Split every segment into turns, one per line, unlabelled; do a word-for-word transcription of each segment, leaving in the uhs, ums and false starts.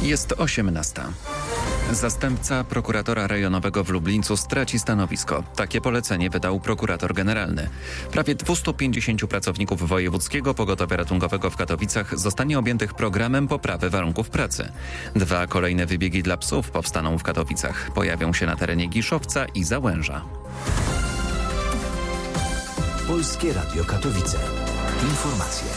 Jest osiemnasta. Zastępca prokuratora rejonowego w Lublińcu straci stanowisko. Takie polecenie wydał prokurator generalny. Prawie dwieście pięćdziesięciu pracowników Wojewódzkiego Pogotowia Ratunkowego w Katowicach zostanie objętych programem poprawy warunków pracy. Dwa kolejne wybiegi dla psów powstaną w Katowicach. Pojawią się na terenie Giszowca i Załęża.
Polskie Radio Katowice. Informacje.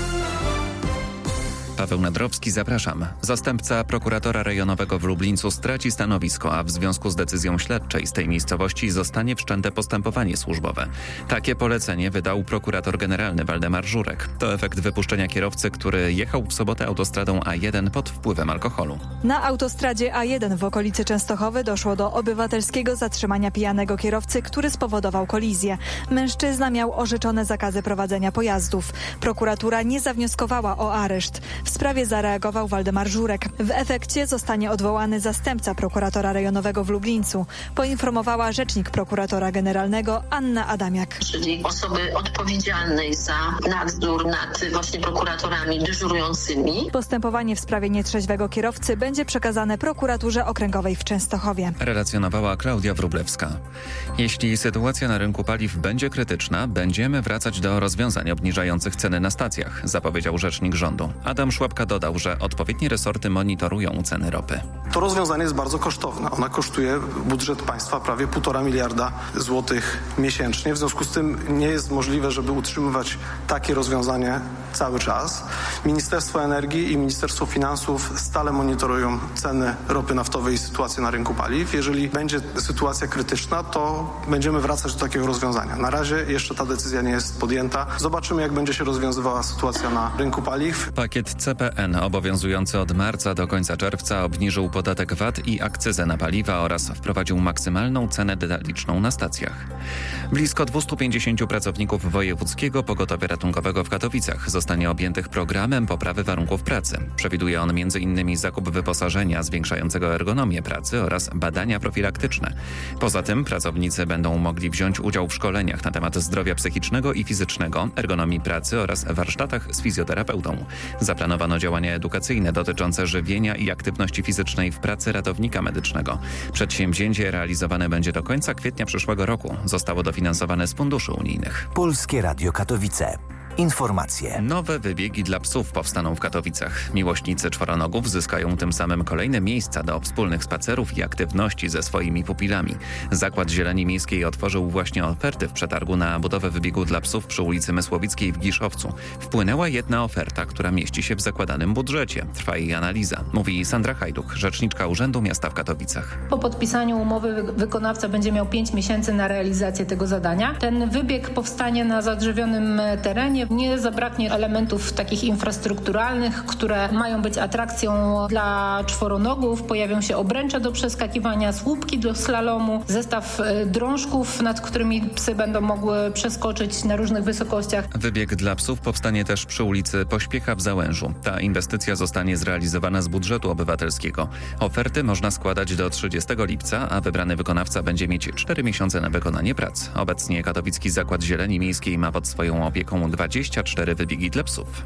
Paweł Nadrowski, zapraszam. Zastępca prokuratora rejonowego w Lublińcu straci stanowisko, a w związku z decyzją śledczej z tej miejscowości zostanie wszczęte postępowanie służbowe. Takie polecenie wydał prokurator generalny Waldemar Żurek. To efekt wypuszczenia kierowcy, który jechał w sobotę autostradą A jeden pod wpływem alkoholu.
Na autostradzie A jeden w okolicy Częstochowy doszło do obywatelskiego zatrzymania pijanego kierowcy, który spowodował kolizję. Mężczyzna miał orzeczone zakazy prowadzenia pojazdów. Prokuratura nie zawnioskowała o areszt. W sprawie zareagował Waldemar Żurek. W efekcie zostanie odwołany zastępca prokuratora rejonowego w Lublińcu, poinformowała rzecznik prokuratora generalnego Anna Adamiak.
Czyli osoby odpowiedzialnej za nadzór nad właśnie prokuratorami dyżurującymi.
Postępowanie w sprawie nietrzeźwego kierowcy będzie przekazane prokuraturze okręgowej w Częstochowie.
Relacjonowała Klaudia Wróblewska. Jeśli sytuacja na rynku paliw będzie krytyczna, będziemy wracać do rozwiązań obniżających ceny na stacjach, zapowiedział rzecznik rządu. Adam Szłapka dodał, że odpowiednie resorty monitorują ceny ropy.
To rozwiązanie jest bardzo kosztowne. Ona kosztuje budżet państwa prawie półtora miliarda złotych miesięcznie. W związku z tym nie jest możliwe, żeby utrzymywać takie rozwiązanie cały czas. Ministerstwo Energii i Ministerstwo Finansów stale monitorują ceny ropy naftowej i sytuację na rynku paliw. Jeżeli będzie sytuacja krytyczna, to będziemy wracać do takiego rozwiązania. Na razie jeszcze ta decyzja nie jest podjęta. Zobaczymy, jak będzie się rozwiązywała sytuacja na rynku paliw.
Pakiet C P N obowiązujący od marca do końca czerwca obniżył podatek V A T i akcyzę na paliwa oraz wprowadził maksymalną cenę detaliczną na stacjach. Blisko dwieście pięćdziesięciu pracowników Wojewódzkiego Pogotowia Ratunkowego w Katowicach zostanie objętych programem poprawy warunków pracy. Przewiduje on między innymi zakup wyposażenia zwiększającego ergonomię pracy oraz badania profilaktyczne. Poza tym pracownicy będą mogli wziąć udział w szkoleniach na temat zdrowia psychicznego i fizycznego, ergonomii pracy oraz warsztatach z fizjoterapeutą. Zaplanowano działania edukacyjne dotyczące żywienia i aktywności fizycznej w pracy ratownika medycznego. Przedsięwzięcie realizowane będzie do końca kwietnia przyszłego roku. Zostało dofinansowane z funduszy unijnych.
Polskie Radio Katowice. Informacje.
Nowe wybiegi dla psów powstaną w Katowicach. Miłośnicy czworonogów zyskają tym samym kolejne miejsca do wspólnych spacerów i aktywności ze swoimi pupilami. Zakład Zieleni Miejskiej otworzył właśnie oferty w przetargu na budowę wybiegu dla psów przy ulicy Mysłowickiej w Giszowcu. Wpłynęła jedna oferta, która mieści się w zakładanym budżecie. Trwa jej analiza, mówi Sandra Hajduk, rzeczniczka Urzędu Miasta w Katowicach.
Po podpisaniu umowy wykonawca będzie miał pięć miesięcy na realizację tego zadania. Ten wybieg powstanie na zadrzewionym terenie. Nie zabraknie elementów takich infrastrukturalnych, które mają być atrakcją dla czworonogów. Pojawią się obręcze do przeskakiwania, słupki do slalomu, zestaw drążków, nad którymi psy będą mogły przeskoczyć na różnych wysokościach.
Wybieg dla psów powstanie też przy ulicy Pośpiecha w Załężu. Ta inwestycja zostanie zrealizowana z budżetu obywatelskiego. Oferty można składać do trzydziestego lipca, a wybrany wykonawca będzie mieć cztery miesiące na wykonanie prac. Obecnie Katowicki Zakład Zieleni Miejskiej ma pod swoją opieką dwadzieścia cztery wybiegi dla psów.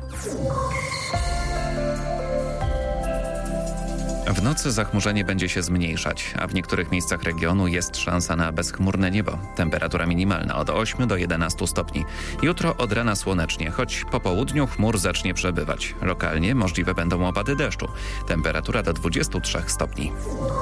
W nocy zachmurzenie będzie się zmniejszać, a w niektórych miejscach regionu jest szansa na bezchmurne niebo. Temperatura minimalna od ośmiu do jedenastu stopni. Jutro od rana słonecznie, choć po południu chmur zacznie przebywać. Lokalnie możliwe będą opady deszczu. Temperatura do dwudziestu trzech stopni.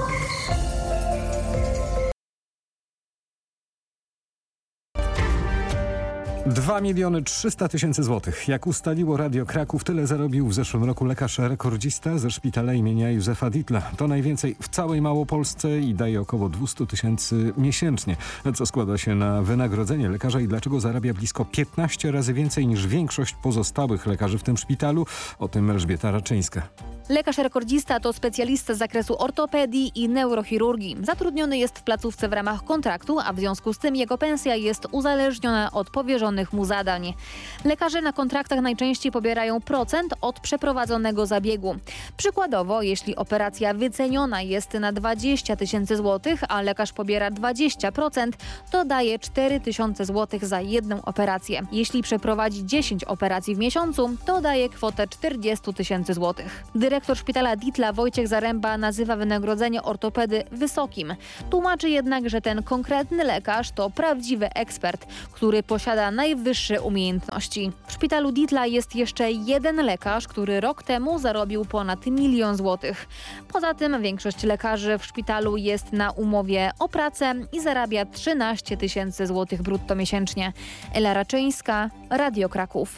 dwa miliony trzysta tysięcy złotych. Jak ustaliło Radio Kraków, tyle zarobił w zeszłym roku lekarz rekordzista ze szpitala imienia Józefa Dietla. To najwięcej w całej Małopolsce i daje około dwieście tysięcy miesięcznie, co składa się na wynagrodzenie lekarza i dlaczego zarabia blisko piętnaście razy więcej niż większość pozostałych lekarzy w tym szpitalu. O tym Elżbieta Raczyńska.
Lekarz rekordzista to specjalista z zakresu ortopedii i neurochirurgii. Zatrudniony jest w placówce w ramach kontraktu, a w związku z tym jego pensja jest uzależniona od powierzonych mu zadań. Lekarze na kontraktach najczęściej pobierają procent od przeprowadzonego zabiegu. Przykładowo, jeśli operacja wyceniona jest na dwadzieścia tysięcy złotych, a lekarz pobiera dwadzieścia procent, to daje cztery tysiące złotych za jedną operację. Jeśli przeprowadzi dziesięć operacji w miesiącu, to daje kwotę czterdzieści tysięcy złotych. Dyrektor Dyrektor szpitala Ditla Wojciech Zaręba nazywa wynagrodzenie ortopedy wysokim. Tłumaczy jednak, że ten konkretny lekarz to prawdziwy ekspert, który posiada najwyższe umiejętności. W szpitalu Ditla jest jeszcze jeden lekarz, który rok temu zarobił ponad milion złotych. Poza tym większość lekarzy w szpitalu jest na umowie o pracę i zarabia trzynaście tysięcy złotych brutto miesięcznie. Ela Raczyńska, Radio Kraków.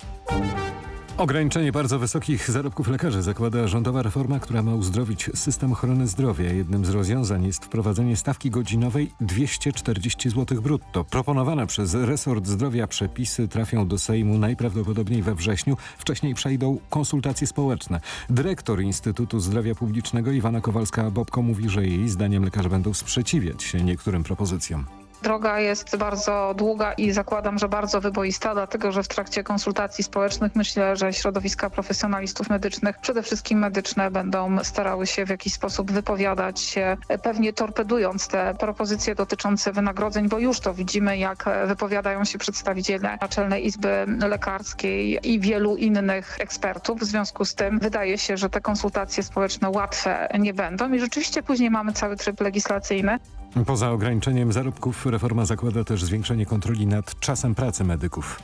Ograniczenie bardzo wysokich zarobków lekarzy zakłada rządowa reforma, która ma uzdrowić system ochrony zdrowia. Jednym z rozwiązań jest wprowadzenie stawki godzinowej dwieście czterdzieści złotych brutto. Proponowane przez resort zdrowia przepisy trafią do Sejmu najprawdopodobniej we wrześniu. Wcześniej przejdą konsultacje społeczne. Dyrektor Instytutu Zdrowia Publicznego Iwana Kowalska-Bobko mówi, że jej zdaniem lekarze będą sprzeciwiać się niektórym propozycjom.
Droga jest bardzo długa i zakładam, że bardzo wyboista, dlatego że w trakcie konsultacji społecznych myślę, że środowiska profesjonalistów medycznych, przede wszystkim medyczne, będą starały się w jakiś sposób wypowiadać się, pewnie torpedując te propozycje dotyczące wynagrodzeń, bo już to widzimy, jak wypowiadają się przedstawiciele Naczelnej Izby Lekarskiej i wielu innych ekspertów. W związku z tym wydaje się, że te konsultacje społeczne łatwe nie będą i rzeczywiście później mamy cały tryb legislacyjny.
Poza ograniczeniem zarobków reforma zakłada też zwiększenie kontroli nad czasem pracy medyków.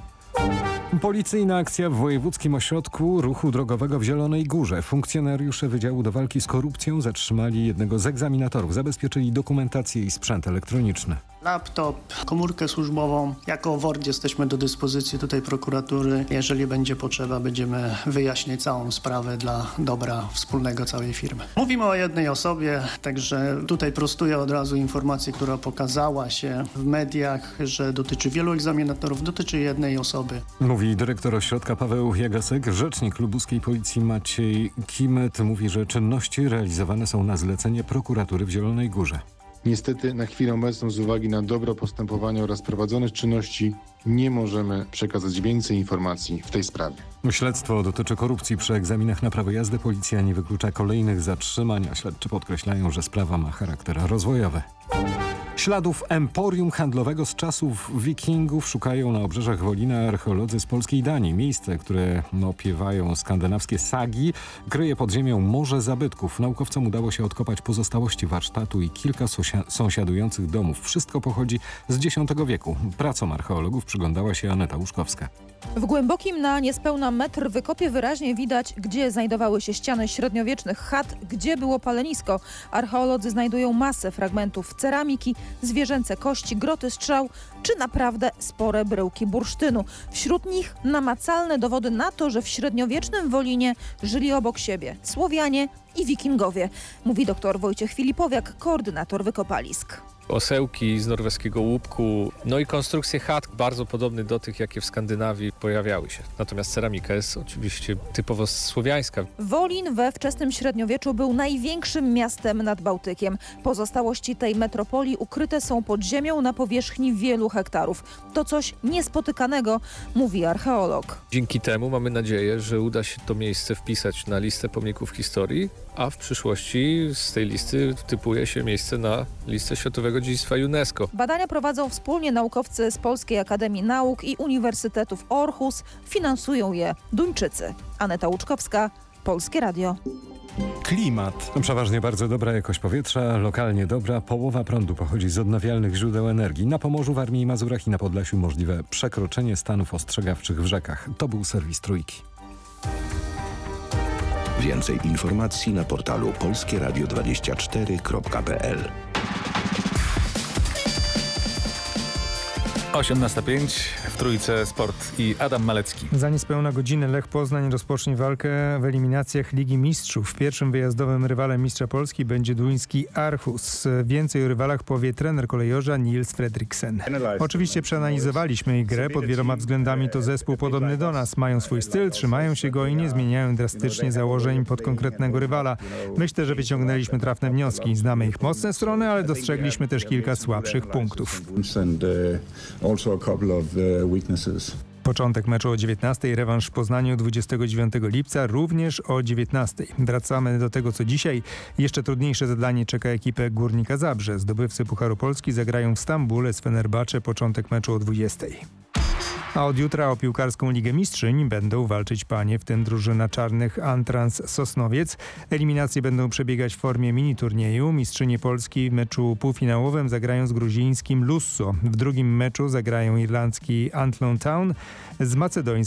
Policyjna akcja w Wojewódzkim Ośrodku Ruchu Drogowego w Zielonej Górze. Funkcjonariusze Wydziału do Walki z Korupcją zatrzymali jednego z egzaminatorów. Zabezpieczyli dokumentację i sprzęt elektroniczny.
Laptop, komórkę służbową. Jako W O R D jesteśmy do dyspozycji tutaj prokuratury. Jeżeli będzie potrzeba, będziemy wyjaśniać całą sprawę dla dobra wspólnego całej firmy. Mówimy o jednej osobie, także tutaj prostuję od razu informację, która pokazała się w mediach, że dotyczy wielu egzaminatorów, dotyczy jednej osoby.
Mówi dyrektor ośrodka Paweł Jagasek. Rzecznik lubuskiej policji Maciej Kimet mówi, że czynności realizowane są na zlecenie prokuratury w Zielonej Górze.
Niestety na chwilę obecną z uwagi na dobro postępowania oraz prowadzonych czynności nie możemy przekazać więcej informacji w tej sprawie.
Śledztwo dotyczy korupcji przy egzaminach na prawo jazdy. Policja nie wyklucza kolejnych zatrzymań, a śledczy podkreślają, że sprawa ma charakter rozwojowy. Śladów emporium handlowego z czasów wikingów szukają na obrzeżach Wolina archeolodzy z polskiej Danii. Miejsce, które opiewają skandynawskie sagi, kryje pod ziemią morze zabytków. Naukowcom udało się odkopać pozostałości warsztatu i kilka sosia- sąsiadujących domów. Wszystko pochodzi z dziesiątego wieku. Pracom archeologów przyglądała się Aneta Łuszkowska.
W głębokim na niespełna metr wykopie wyraźnie widać, gdzie znajdowały się ściany średniowiecznych chat, gdzie było palenisko. Archeolodzy znajdują masę fragmentów ceramiki, zwierzęce kości, groty strzał, czy naprawdę spore bryłki bursztynu. Wśród nich namacalne dowody na to, że w średniowiecznym Wolinie żyli obok siebie Słowianie i Wikingowie, mówi dr Wojciech Filipowiak, koordynator wykopalisk.
Osełki z norweskiego łupku, no i konstrukcje chat bardzo podobne do tych, jakie w Skandynawii pojawiały się. Natomiast ceramika jest oczywiście typowo słowiańska.
Wolin we wczesnym średniowieczu był największym miastem nad Bałtykiem. Pozostałości tej metropolii ukryte są pod ziemią na powierzchni wielu hektarów. To coś niespotykanego, mówi archeolog.
Dzięki temu mamy nadzieję, że uda się to miejsce wpisać na listę pomników historii, a w przyszłości z tej listy typuje się miejsce na listę Światowego Dziedzictwa UNESCO.
Badania prowadzą wspólnie naukowcy z Polskiej Akademii Nauk i Uniwersytetów Aarhus. Finansują je Duńczycy. Aneta Łuczkowska, Polskie Radio.
Klimat. Przeważnie bardzo dobra jakość powietrza, lokalnie dobra. Połowa prądu pochodzi z odnawialnych źródeł energii. Na Pomorzu, w Warmii i Mazurach i na Podlasiu możliwe przekroczenie stanów ostrzegawczych w rzekach. To był serwis Trójki.
Więcej informacji na portalu polskie radio dwadzieścia cztery kropka p l.
osiemnasta pięć w Trójce Sport i Adam Malecki.
Za niespełna godzinę Lech Poznań rozpocznie walkę w eliminacjach Ligi Mistrzów. Pierwszym wyjazdowym rywalem mistrza Polski będzie duński Aarhus. Więcej o rywalach powie trener kolejorza Niels Fredriksen. Oczywiście przeanalizowaliśmy ich grę. Pod wieloma względami to zespół podobny do nas. Mają swój styl, trzymają się go i nie zmieniają drastycznie założeń pod konkretnego rywala. Myślę, że wyciągnęliśmy trafne wnioski. Znamy ich mocne strony, ale dostrzegliśmy też kilka słabszych punktów.
Also a couple of uh, weaknesses.
Początek meczu o dziewiętnastej, rewanż w Poznaniu dwudziestego dziewiątego lipca, również o dziewiętnastej. Wracamy do tego, co dzisiaj. Jeszcze trudniejsze zadanie czeka ekipę Górnika Zabrze. Zdobywcy Pucharu Polski zagrają w Stambule z Fenerbahce, początek meczu o dwudziestej. A od jutra o piłkarską Ligę Mistrzyń będą walczyć panie, w tym drużyna czarnych Antrans Sosnowiec. Eliminacje będą przebiegać w formie mini turnieju. Mistrzynie Polski w meczu półfinałowym zagrają z gruzińskim Lusso. W drugim meczu zagrają irlandzki Athlone Town z macedońskim